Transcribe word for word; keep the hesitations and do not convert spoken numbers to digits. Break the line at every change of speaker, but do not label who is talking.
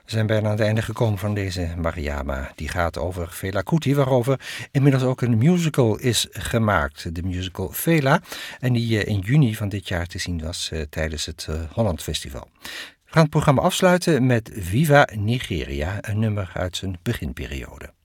We zijn bijna aan het einde gekomen van deze Mariama. Die gaat over Fela Kuti, waarover inmiddels ook een musical is gemaakt. De musical Fela. En die in juni van dit jaar te zien was uh, tijdens het uh, Holland Festival. We gaan het programma afsluiten met Viva Nigeria, een nummer uit zijn beginperiode.